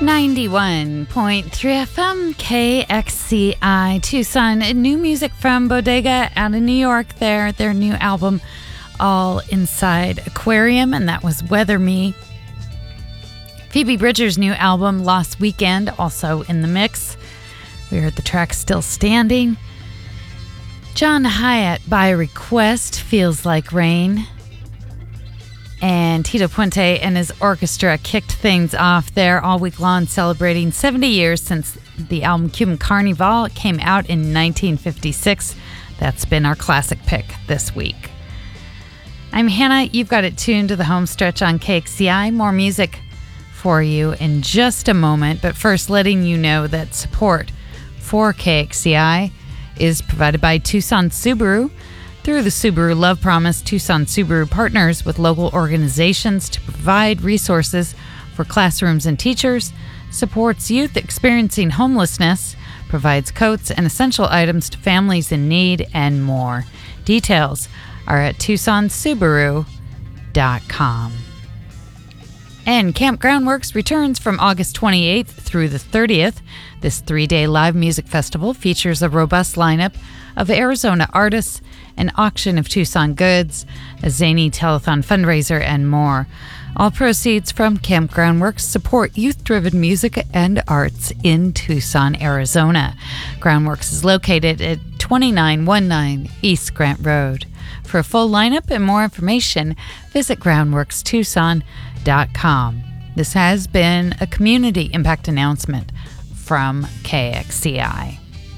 91.3 FM KXCI Tucson. New music from Bodega out of New York there. Their new album, All Inside Aquarium, and that was Weather Me. Phoebe Bridgers' new album, Lost Weekend, also in the mix. We heard the track Still Standing. John Hyatt, By Request, Feels Like Rain. And Tito Puente and his orchestra kicked things off there all week long, celebrating 70 years since the album Cuban Carnival came out in 1956. That's been our classic pick this week. I'm Hannah. You've got it tuned to the home stretch on KXCI. More music for you in just a moment, but first letting you know that support for KXCI is provided by Tucson Subaru. Through the Subaru Love Promise, Tucson Subaru partners with local organizations to provide resources for classrooms and teachers, supports youth experiencing homelessness, provides coats and essential items to families in need, and more. Details are at TucsonSubaru.com. And Camp Groundworks returns from August 28th through the 30th. This 3-day live music festival features a robust lineup of Arizona artists, an auction of Tucson goods, a zany telethon fundraiser, and more. All proceeds from Camp Groundworks support youth-driven music and arts in Tucson, Arizona. Groundworks is located at 2919 East Grant Road. For a full lineup and more information, visit groundworkstucson.com. This has been a community impact announcement from KXCI.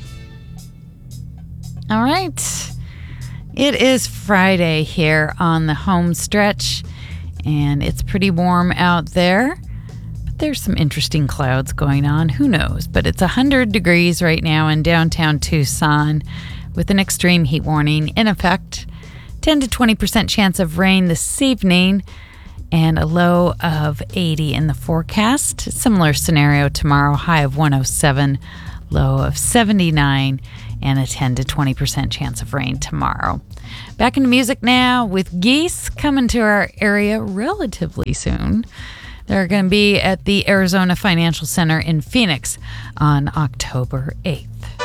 All right. It is Friday here on the home stretch, and it's pretty warm out there. But there's some interesting clouds going on. Who knows? But it's 100 degrees right now in downtown Tucson with an extreme heat warning in effect. 10 to 20% chance of rain this evening and a low of 80 in the forecast. Similar scenario tomorrow, high of 107, low of 79, and a 10 to 20% chance of rain tomorrow. Back into music now with Geese coming to our area relatively soon. They're going to be at the Arizona Financial Center in Phoenix on October 8th.